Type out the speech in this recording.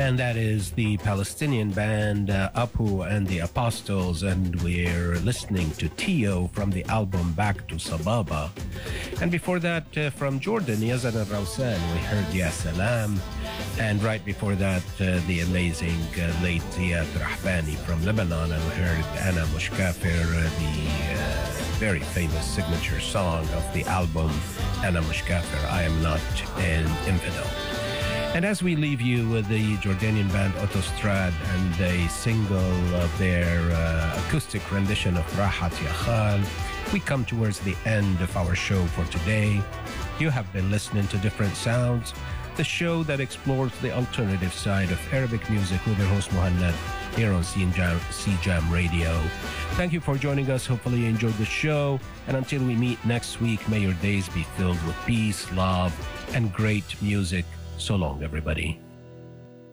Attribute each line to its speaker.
Speaker 1: And that is the Palestinian band Apu and the Apostles, and we're listening to Tio from the album Back to Sababa. And before that, from Jordan, Yazan al Rawsan, we heard Ya Salam. And right before that, the amazing late Ziad Rahbani from Lebanon, and we heard Ana Mushkafir, the very famous signature song of the album Ana Mushkafir, I Am Not an Infidel. And as we leave you with the Jordanian band Autostrad and a single of their acoustic rendition of Rahat Ya Khal, we come towards the end of our show for today. You have been listening to Different Sounds, the show that explores the alternative side of Arabic music with your host Muhannad here on CJAM Radio. Thank you for joining us. Hopefully you enjoyed the show. And until we meet next week, may your days be filled with peace, love, and great music. So long, everybody.